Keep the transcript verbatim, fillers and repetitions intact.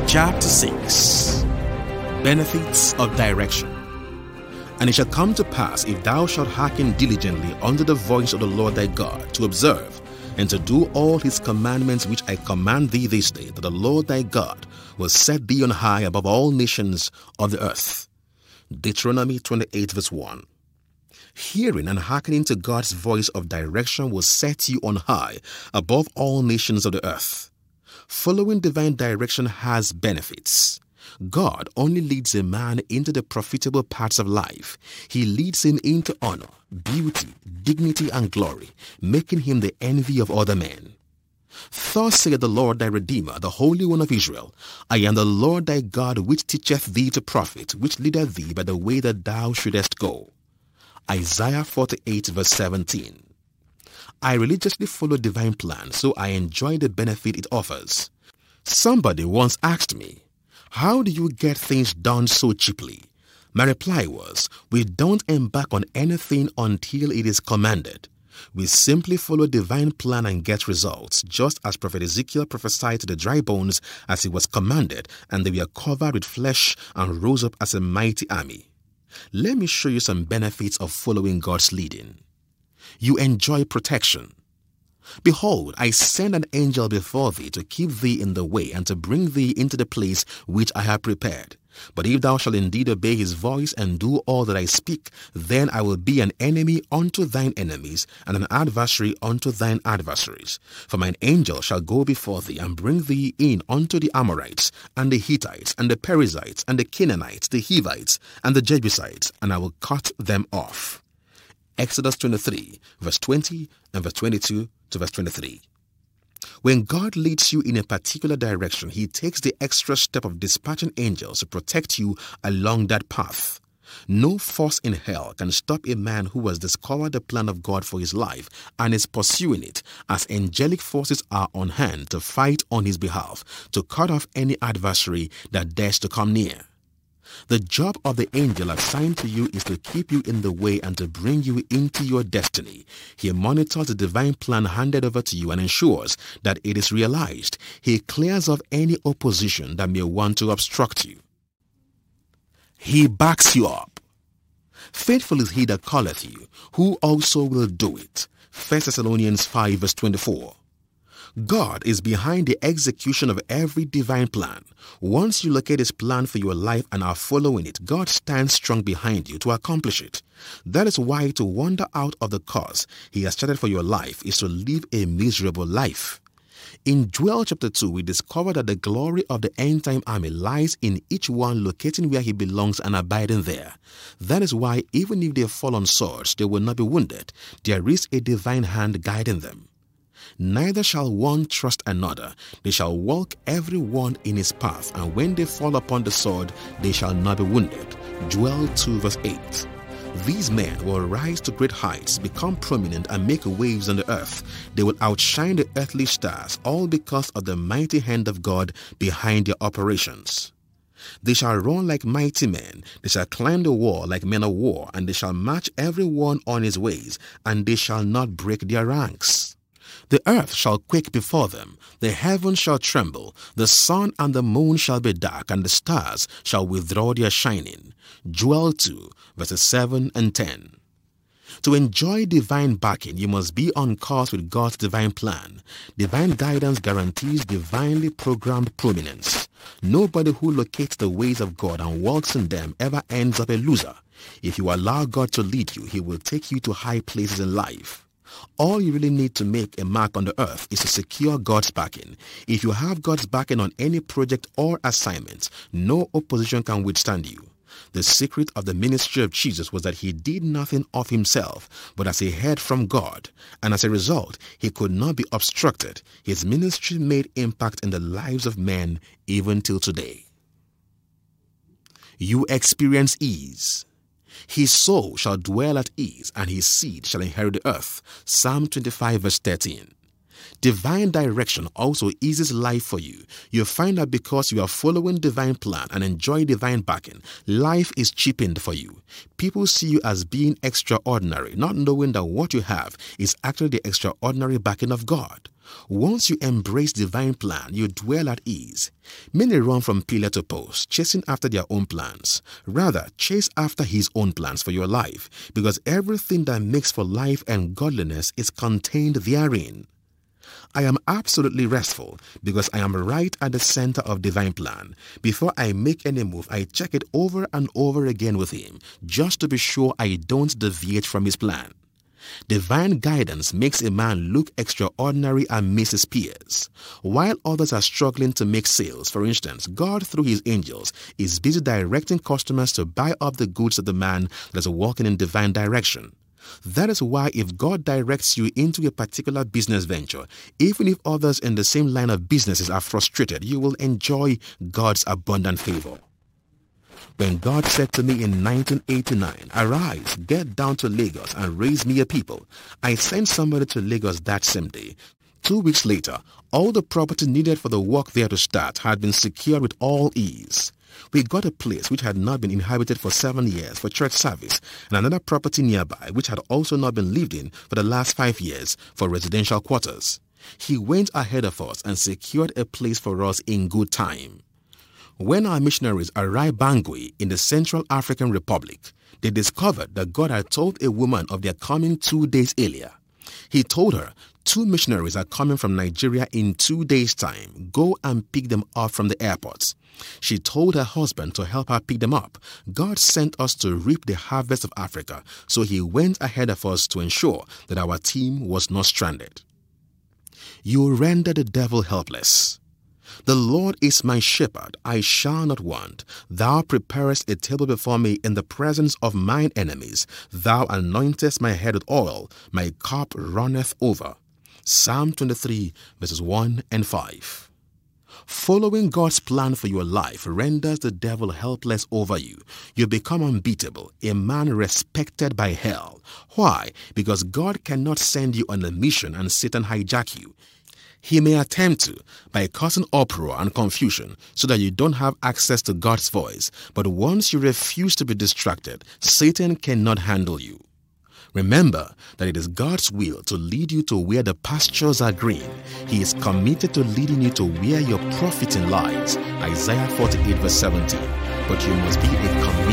Chapter six. Benefits of Direction. And it shall come to pass, if thou shalt hearken diligently unto the voice of the Lord thy God, to observe and to do all his commandments which I command thee this day, that the Lord thy God will set thee on high above all nations of the earth. Deuteronomy twenty-eight verse one. Hearing and hearkening to God's voice of direction will set you on high above all nations of the earth. Following divine direction has benefits. God only leads a man into the profitable paths of life. He leads him into honor, beauty, dignity, and glory, making him the envy of other men. Thus saith the Lord thy Redeemer, the Holy One of Israel, I am the Lord thy God, which teacheth thee to profit, which leadeth thee by the way that thou shouldest go. Isaiah forty-eight verse seventeen. I religiously follow divine plans, so I enjoy the benefit it offers. Somebody once asked me, how do you get things done so cheaply? My reply was, we don't embark on anything until it is commanded. We simply follow divine plan and get results, just as Prophet Ezekiel prophesied to the dry bones as he was commanded, and they were covered with flesh and rose up as a mighty army. Let me show you some benefits of following God's leading. You enjoy protection. Behold, I send an angel before thee to keep thee in the way and to bring thee into the place which I have prepared. But if thou shalt indeed obey his voice and do all that I speak, then I will be an enemy unto thine enemies and an adversary unto thine adversaries. For mine angel shall go before thee and bring thee in unto the Amorites and the Hittites and the Perizzites and the Canaanites, the Hivites and the Jebusites, and I will cut them off. Exodus twenty-three, verse twenty and verse twenty-two to verse twenty-three. When God leads you in a particular direction, he takes the extra step of dispatching angels to protect you along that path. No force in hell can stop a man who has discovered the plan of God for his life and is pursuing it, as angelic forces are on hand to fight on his behalf, to cut off any adversary that dares to come near. The job of the angel assigned to you is to keep you in the way and to bring you into your destiny. He monitors the divine plan handed over to you and ensures that it is realized. He clears off any opposition that may want to obstruct you. He backs you up. Faithful is he that calleth you, who also will do it. First Thessalonians five verse twenty-four. God is behind the execution of every divine plan. Once you locate his plan for your life and are following it, God stands strong behind you to accomplish it. That is why to wander out of the course he has started for your life is to live a miserable life. In Joel chapter two, we discover that the glory of the end-time army lies in each one locating where he belongs and abiding there. That is why even if they fall on swords, they will not be wounded. There is a divine hand guiding them. Neither shall one trust another. They shall walk every one in his path, and when they fall upon the sword, they shall not be wounded. Joel two verse eight. These men will rise to great heights, become prominent, and make waves on the earth. They will outshine the earthly stars, all because of the mighty hand of God behind their operations. They shall run like mighty men, they shall climb the wall like men of war, and they shall march every one on his ways, and they shall not break their ranks. The earth shall quake before them, the heavens shall tremble, the sun and the moon shall be dark, and the stars shall withdraw their shining. Joel two, verses seven and ten. To enjoy divine backing, you must be on course with God's divine plan. Divine guidance guarantees divinely programmed prominence. Nobody who locates the ways of God and walks in them ever ends up a loser. If you allow God to lead you, he will take you to high places in life. All you really need to make a mark on the earth is to secure God's backing. If you have God's backing on any project or assignment, no opposition can withstand you. The secret of the ministry of Jesus was that he did nothing of himself, but as he heard from God, and as a result, he could not be obstructed. His ministry made impact in the lives of men even till today. You experience ease. His soul shall dwell at ease, and his seed shall inherit the earth. Psalm twenty-five verse thirteen. Divine direction also eases life for you. You find that because you are following divine plan and enjoy divine backing, life is cheapened for you. People see you as being extraordinary, not knowing that what you have is actually the extraordinary backing of God. Once you embrace divine plan, you dwell at ease. Many run from pillar to post, chasing after their own plans. Rather, chase after His own plans for your life, because everything that makes for life and godliness is contained therein. I am absolutely restful because I am right at the center of divine plan. Before I make any move, I check it over and over again with Him, just to be sure I don't deviate from His plan. Divine guidance makes a man look extraordinary amidst his peers. While others are struggling to make sales, for instance, God, through His angels, is busy directing customers to buy up the goods of the man that is walking in divine direction. That is why if God directs you into a particular business venture, even if others in the same line of businesses are frustrated, you will enjoy God's abundant favor. When God said to me in nineteen eighty-nine, "Arise, get down to Lagos and raise me a people," I sent somebody to Lagos that same day. Two weeks later, all the property needed for the work there to start had been secured with all ease. We got a place which had not been inhabited for seven years for church service, and another property nearby which had also not been lived in for the last five years for residential quarters. He went ahead of us and secured a place for us in good time. When our missionaries arrived Bangui in the Central African Republic, they discovered that God had told a woman of their coming two days earlier. He told her, "Two missionaries are coming from Nigeria in two days' time. Go and pick them up from the airport." She told her husband to help her pick them up. God sent us to reap the harvest of Africa, so He went ahead of us to ensure that our team was not stranded. You render the devil helpless. The Lord is my shepherd, I shall not want. Thou preparest a table before me in the presence of mine enemies. Thou anointest my head with oil, my cup runneth over. Psalm twenty-three, verses one and five. Following God's plan for your life renders the devil helpless over you. You become unbeatable, a man respected by hell. Why? Because God cannot send you on a mission and Satan hijack you. He may attempt to by causing uproar and confusion so that you don't have access to God's voice. But once you refuse to be distracted, Satan cannot handle you. Remember that it is God's will to lead you to where the pastures are green. He is committed to leading you to where your profiting lies. Isaiah forty-eight verse seventeen. But you must be a committed